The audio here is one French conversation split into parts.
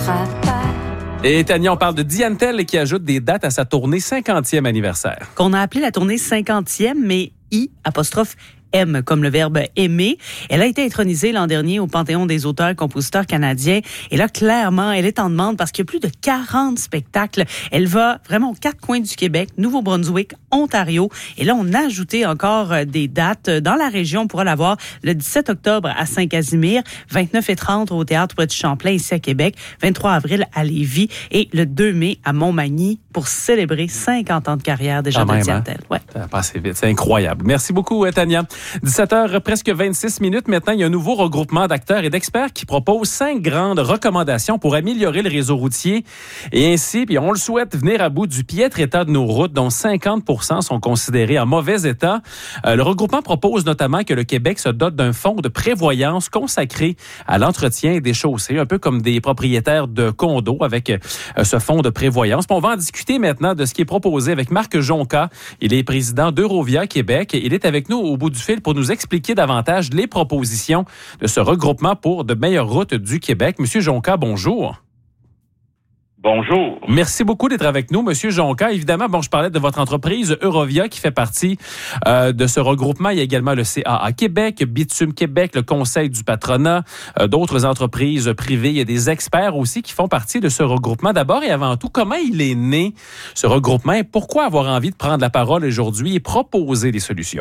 Et Tania, on parle de Diane-Telle qui ajoute des dates à sa tournée 50e anniversaire. Qu'on a appelé la tournée 50e, mais I''M, comme le verbe aimer. Elle a été intronisée l'an dernier au Panthéon des auteurs et compositeurs canadiens. Et là, clairement, elle est en demande parce qu'il y a plus de 40 spectacles. Elle va vraiment aux 4 coins du Québec, Nouveau-Brunswick, Ontario. Et là, on a ajouté encore des dates dans la région. On pourra la voir le 17 octobre à Saint-Casimir, 29 et 30 au Théâtre du Champlain ici à Québec, 23 avril à Lévis et le 2 mai à Montmagny pour célébrer 50 ans de carrière déjà de Diane-Telle. Ouais. Ça a passé vite, c'est incroyable. Merci beaucoup, Tania. 17h, presque 26 minutes. Maintenant, il y a un nouveau regroupement d'acteurs et d'experts qui propose 5 grandes recommandations pour améliorer le réseau routier et ainsi, puis on le souhaite, venir à bout du piètre état de nos routes, dont 50% sont considérés en mauvais état. Le regroupement propose notamment que le Québec se dote d'un fonds de prévoyance consacré à l'entretien des chaussées, un peu comme des propriétaires de condos avec ce fonds de prévoyance. Puis on va en discuter maintenant de ce qui est proposé avec Marc Jonca. Il est président d'Eurovia Québec. Il est avec nous au bout du fil pour nous expliquer davantage les propositions de ce regroupement pour de meilleures routes du Québec. Monsieur Jonca, bonjour. Bonjour. Merci beaucoup d'être avec nous, Monsieur Jonca. Évidemment, je parlais de votre entreprise Eurovia qui fait partie de ce regroupement. Il y a également le CAA Québec, Bitume Québec, le Conseil du patronat, d'autres entreprises privées. Il y a des experts aussi qui font partie de ce regroupement. D'abord et avant tout, comment il est né, ce regroupement, et pourquoi avoir envie de prendre la parole aujourd'hui et proposer des solutions?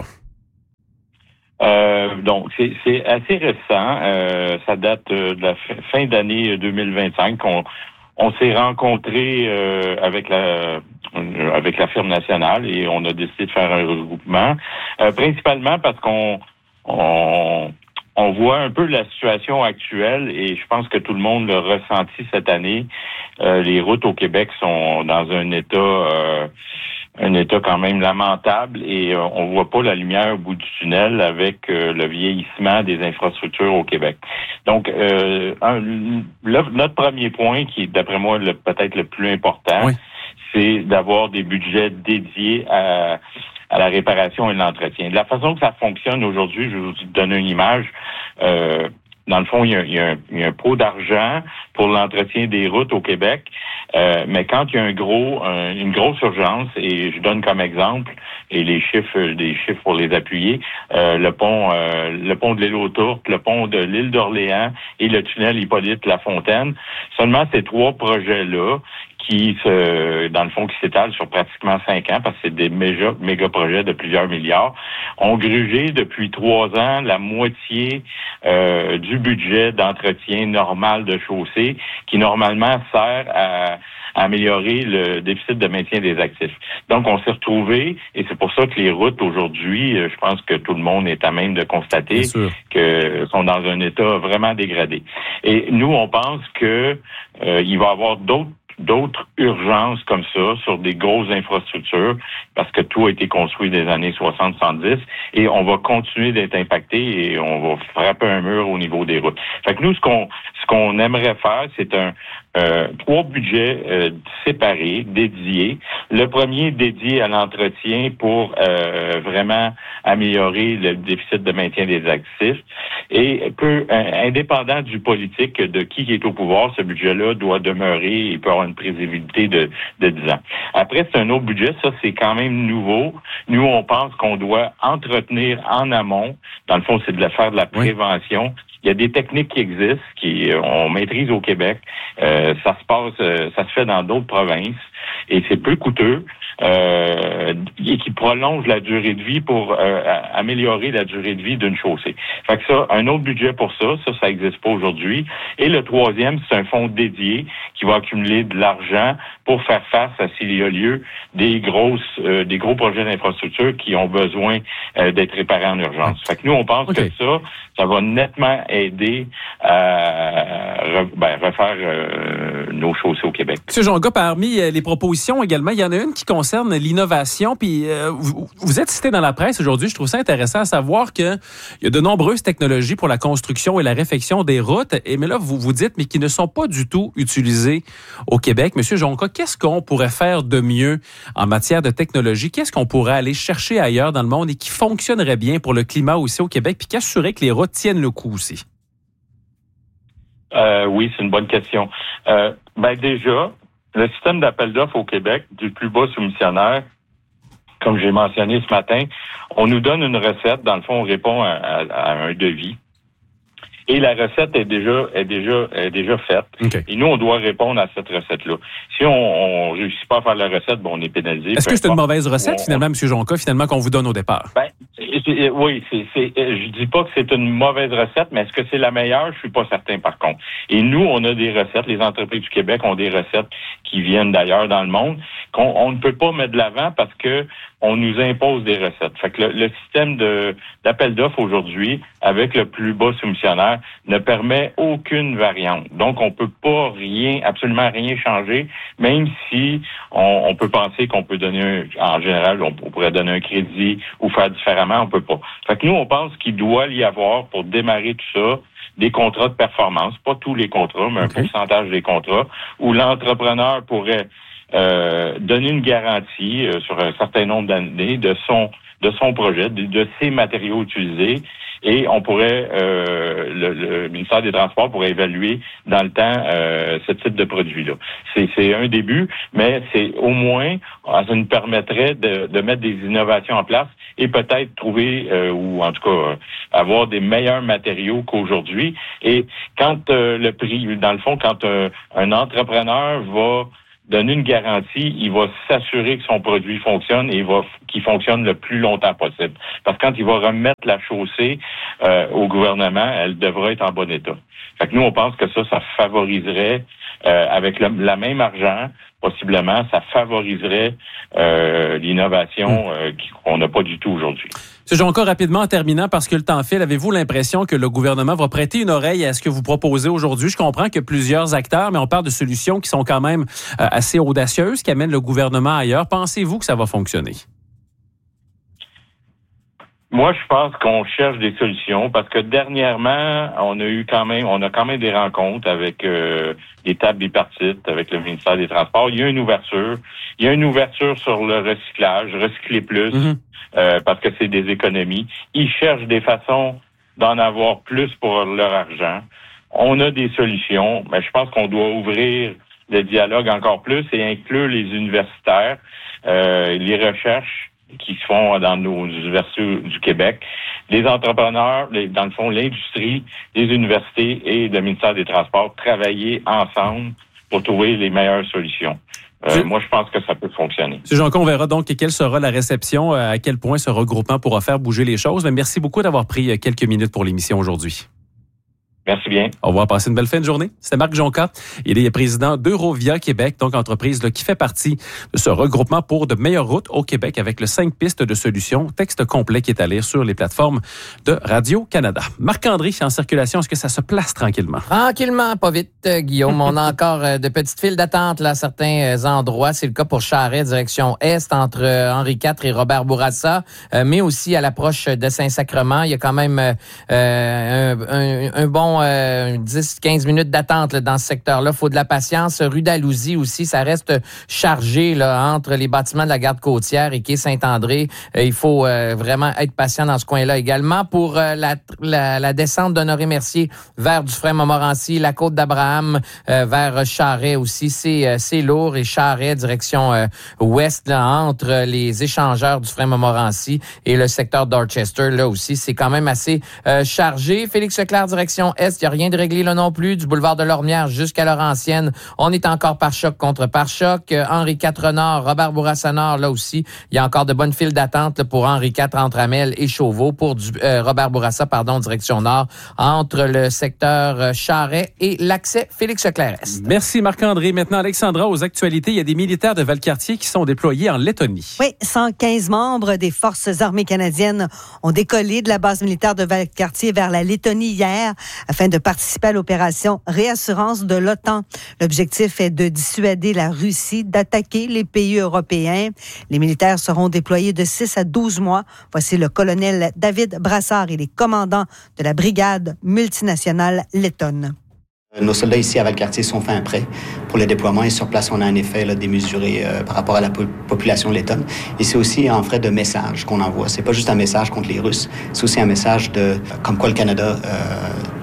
Donc, c'est assez récent. Ça date de la fin d'année 2025 on s'est rencontrés avec la firme nationale et on a décidé de faire un regroupement, principalement parce qu'on voit un peu la situation actuelle et je pense que tout le monde l'a ressenti cette année. Les routes au Québec sont dans un état quand même lamentable et on voit pas la lumière au bout du tunnel avec le vieillissement des infrastructures au Québec. Donc, notre premier point, qui est d'après moi peut-être le plus important, c'est d'avoir des budgets dédiés à la réparation et l'entretien. De la façon que ça fonctionne aujourd'hui, je vais vous donner une image. Dans le fond, il y a un pot d'argent pour l'entretien des routes au Québec, mais quand il y a une grosse urgence, et je donne comme exemple, et des chiffres pour les appuyer, le pont de l'île aux Tourtes, le pont de l'île d'Orléans et le tunnel Hippolyte-Lafontaine, seulement ces 3 projets-là dans le fond, qui s'étalent sur pratiquement 5 ans, parce que c'est des méga projets de plusieurs milliards, ont grugé depuis 3 ans la moitié du budget d'entretien normal de chaussée, qui normalement sert à améliorer le déficit de maintien des actifs. Donc, on s'est retrouvés, et c'est pour ça que les routes aujourd'hui, je pense que tout le monde est à même de constater que sont dans un état vraiment dégradé. Et nous, on pense que il va y avoir d'autres urgences comme ça sur des grosses infrastructures parce que tout a été construit des années 60-70 et on va continuer d'être impacté et on va frapper un mur au niveau des routes. Fait que nous, ce qu'on aimerait faire, c'est 3 budgets séparés, dédiés. Le premier dédié à l'entretien pour vraiment améliorer le déficit de maintien des actifs et indépendant du politique de qui est au pouvoir, ce budget-là doit demeurer et peut avoir une prévisibilité de 10 ans. Après, c'est un autre budget, ça c'est quand même nouveau. Nous, on pense qu'on doit entretenir en amont. Dans le fond, c'est de faire de la prévention. Il y a des techniques qui existent, on maîtrise au Québec. Ça se fait dans d'autres provinces et c'est peu coûteux et qui prolonge la durée de vie pour améliorer la durée de vie d'une chaussée. Fait que ça, un autre budget pour ça existe pas aujourd'hui. Et le troisième, c'est un fonds dédié qui va accumuler de l'argent pour faire face à s'il y a lieu des gros projets d'infrastructure qui ont besoin d'être réparés en urgence. Fait que nous, on pense que ça va nettement aider à refaire nos chaussées au Québec. M. Jonca, parmi les propositions également, il y en a une qui concerne l'innovation. Puis vous êtes cité dans la presse aujourd'hui. Je trouve ça intéressant à savoir qu'il y a de nombreuses technologies pour la construction et la réfection des routes. Mais là, vous dites, mais qui ne sont pas du tout utilisées au Québec. M. Jonca, qu'est-ce qu'on pourrait faire de mieux en matière de technologie? Qu'est-ce qu'on pourrait aller chercher ailleurs dans le monde et qui fonctionnerait bien pour le climat aussi au Québec puis qui assurerait que les routes tiennent le coup aussi? Oui, c'est une bonne question. Déjà, le système d'appel d'offres au Québec, du plus bas soumissionnaire, comme j'ai mentionné ce matin, on nous donne une recette. Dans le fond, on répond à un devis. Et la recette est déjà faite. Okay. Et nous, on doit répondre à cette recette-là. Si on réussit pas à faire la recette, on est pénalisé. Est-ce que c'est une mauvaise recette, finalement, M. Jonca, qu'on vous donne au départ? Oui, je dis pas que c'est une mauvaise recette, mais est-ce que c'est la meilleure? Je suis pas certain, par contre. Et nous, on a des recettes. Les entreprises du Québec ont des recettes qui viennent d'ailleurs dans le monde, qu'on ne peut pas mettre de l'avant parce que on nous impose des recettes. Fait que le système d'appel d'offres aujourd'hui, avec le plus bas soumissionnaire, ne permet aucune variante. Donc, on peut pas absolument rien changer, même si on peut penser qu'on peut donner en général, on pourrait donner un crédit ou faire différemment, on peut pas. Fait que nous, on pense qu'il doit y avoir, pour démarrer tout ça, des contrats de performance, pas tous les contrats, mais un pourcentage des contrats, où l'entrepreneur pourrait donner une garantie sur un certain nombre d'années de son projet, de ses matériaux utilisés, et on pourrait, le ministère des Transports pourrait évaluer dans le temps ce type de produit-là. C'est un début, mais c'est au moins, ça nous permettrait de mettre des innovations en place et peut-être trouver, ou en tout cas, avoir des meilleurs matériaux qu'aujourd'hui. Et quand le prix, dans le fond, quand un entrepreneur va donner une garantie, il va s'assurer que son produit fonctionne et qu'il fonctionne le plus longtemps possible. Parce que quand il va remettre la chaussée au gouvernement, elle devra être en bon état. Fait que nous, on pense que ça favoriserait, avec la même argent, possiblement, ça favoriserait l'innovation qu'on n'a pas du tout aujourd'hui. M. Jonca, rapidement en terminant, parce que le temps file, avez-vous l'impression que le gouvernement va prêter une oreille à ce que vous proposez aujourd'hui? Je comprends qu'il y a plusieurs acteurs, mais on parle de solutions qui sont quand même assez audacieuses, qui amènent le gouvernement ailleurs. Pensez-vous que ça va fonctionner? Moi, je pense qu'on cherche des solutions parce que dernièrement, on a quand même des rencontres avec des tables bipartites, avec le ministère des Transports. Il y a une ouverture sur le recyclage, recycler plus, parce que c'est des économies. Ils cherchent des façons d'en avoir plus pour leur argent. On a des solutions, mais je pense qu'on doit ouvrir le dialogue encore plus et inclure les universitaires, les recherches qui se font dans nos universités du Québec, les entrepreneurs, dans le fond, l'industrie, les universités et le ministère des Transports travailler ensemble pour trouver les meilleures solutions. Moi, je pense que ça peut fonctionner. M. Jonca, on verra donc quelle sera la réception, à quel point ce regroupement pourra faire bouger les choses. Mais merci beaucoup d'avoir pris quelques minutes pour l'émission aujourd'hui. Merci bien. Au revoir, passez une belle fin de journée. C'était Marc Jonca. Il est président d'Eurovia Québec, donc entreprise qui fait partie de ce regroupement pour de meilleures routes au Québec avec le 5 pistes de solutions. Texte complet qui est à lire sur les plateformes de Radio-Canada. Marc-André, en circulation, est-ce que ça se place tranquillement? Tranquillement, pas vite, Guillaume. On a encore de petites files d'attente là, à certains endroits. C'est le cas pour Charest, direction Est, entre Henri IV et Robert Bourassa, mais aussi à l'approche de Saint-Sacrement. Il y a quand même un bon 10-15 minutes d'attente là, dans ce secteur-là. Il faut de la patience. Rue d'Alousie aussi, ça reste chargé là, entre les bâtiments de la garde côtière et quai Saint-André. Il faut vraiment être patient dans ce coin-là également. Pour la descente d'Honoré-Mercier vers Dufresne-Montmorency, la côte d'Abraham vers Charest aussi, c'est lourd. Et Charest, direction ouest, là, entre les échangeurs Dufresne-Montmorency et le secteur d'Orchester, là aussi, c'est quand même assez chargé. Félix Leclerc, direction Est, il n'y a rien de réglé là non plus. Du boulevard de Lormière jusqu'à Laurentienne, on est encore pare-choc contre pare-choc. Henri IV Nord, Robert Bourassa Nord, là aussi, il y a encore de bonnes files d'attente là, pour Henri IV entre Amel et Chauveau. Pour Robert Bourassa, direction Nord, entre le secteur Charest et l'accès Félix-Leclerc-Est. Merci Marc-André. Maintenant, Alexandra, aux actualités, il y a des militaires de Valcartier qui sont déployés en Lettonie. Oui, 115 membres des Forces armées canadiennes ont décollé de la base militaire de Valcartier vers la Lettonie hier afin de participer à l'opération Réassurance de l'OTAN. L'objectif est de dissuader la Russie d'attaquer les pays européens. Les militaires seront déployés de 6 à 12 mois. Voici le colonel David Brassard, il est commandant de la brigade multinationale lettonne. Nos soldats ici à Valcartier sont faits prêts pour le déploiement et sur place, on a un effet là, démesuré par rapport à la population lettonne. Et c'est aussi en fait de message qu'on envoie. C'est pas juste un message contre les Russes, c'est aussi un message de comme quoi le Canada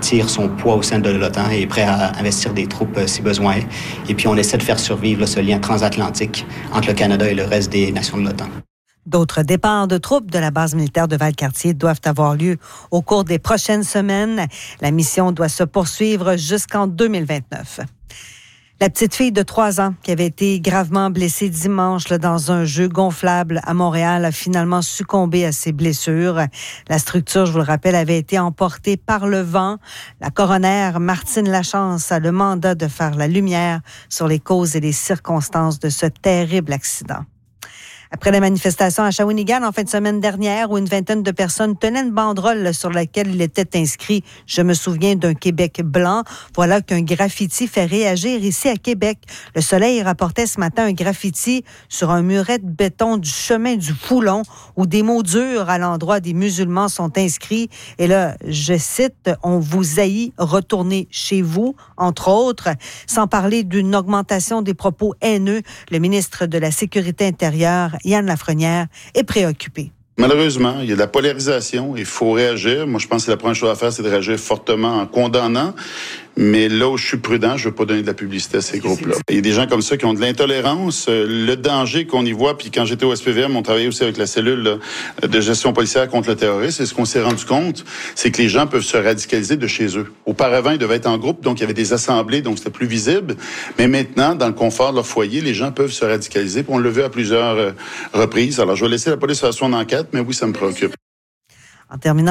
tire son poids au sein de l'OTAN et est prêt à investir des troupes si besoin est. Et puis on essaie de faire survivre ce lien transatlantique entre le Canada et le reste des nations de l'OTAN. D'autres départs de troupes de la base militaire de Valcartier doivent avoir lieu au cours des prochaines semaines. La mission doit se poursuivre jusqu'en 2029. La petite fille de 3 ans qui avait été gravement blessée dimanche dans un jeu gonflable à Montréal a finalement succombé à ses blessures. La structure, je vous le rappelle, avait été emportée par le vent. La coroner Martine Lachance a le mandat de faire la lumière sur les causes et les circonstances de ce terrible accident. Après la manifestation à Shawinigan en fin de semaine dernière où une vingtaine de personnes tenaient une banderole sur laquelle il était inscrit « Je me souviens d'un Québec blanc », voilà qu'un graffiti fait réagir ici à Québec. Le Soleil rapportait ce matin un graffiti sur un muret de béton du chemin du Foulon où des mots durs à l'endroit des musulmans sont inscrits. Et là, je cite, « On vous haït, retournez chez vous », entre autres. Sans parler d'une augmentation des propos haineux, le ministre de la Sécurité intérieure, Yann Lafrenière, est préoccupé. Malheureusement, il y a de la polarisation. Il faut réagir. Moi, je pense que la première chose à faire, c'est de réagir fortement en condamnant. Mais là où je suis prudent, je ne veux pas donner de la publicité à ces groupes-là. Il y a des gens comme ça qui ont de l'intolérance. Le danger qu'on y voit, puis quand j'étais au SPVM, on travaillait aussi avec la cellule de gestion policière contre le terrorisme. Et ce qu'on s'est rendu compte, c'est que les gens peuvent se radicaliser de chez eux. Auparavant, ils devaient être en groupe, donc il y avait des assemblées, donc c'était plus visible. Mais maintenant, dans le confort de leur foyer, les gens peuvent se radicaliser. Puis on l'a vu à plusieurs reprises. Alors, je vais laisser la police faire son enquête, mais oui, ça me préoccupe. En terminant,